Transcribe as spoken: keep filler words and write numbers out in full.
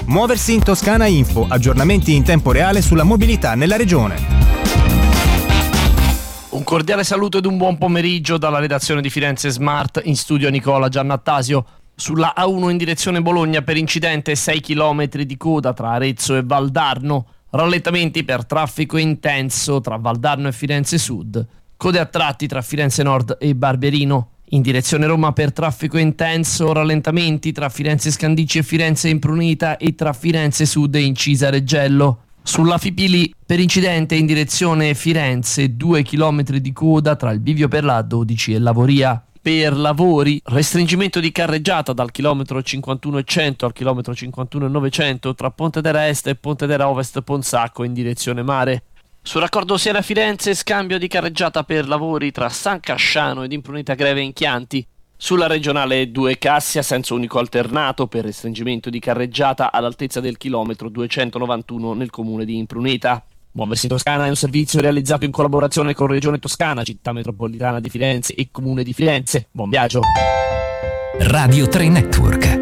Muoversi in Toscana Info, aggiornamenti in tempo reale sulla mobilità nella regione. Un cordiale saluto ed un buon pomeriggio dalla redazione di Firenze Smart, in studio Nicola Giannattasio. Sulla A uno in direzione Bologna per incidente sei chilometri di coda tra Arezzo e Valdarno, rallentamenti per traffico intenso tra Valdarno e Firenze Sud, code a tratti tra Firenze Nord e Barberino. In direzione Roma per traffico intenso, rallentamenti tra Firenze Scandicci e Firenze Imprunita e tra Firenze Sud e Incisa Reggello. Sulla Fipili per incidente in direzione Firenze, due chilometri di coda tra il bivio per la A dodici e Lavoria. Per lavori, restringimento di carreggiata dal chilometro cinquantuno e cento al chilometro cinquantuno e novecento tra Pontedera Est e Pontedera Ovest Ponsacco in direzione mare. Sul raccordo Siena-Firenze, scambio di carreggiata per lavori tra San Casciano ed Imprunita Greve in Chianti. Sulla regionale due Cassia, senso unico alternato per restringimento di carreggiata all'altezza del chilometro duecentonovantuno nel comune di Imprunita. Muoversi in Toscana è un servizio realizzato in collaborazione con Regione Toscana, Città Metropolitana di Firenze e Comune di Firenze. Buon viaggio! Radio tre Network.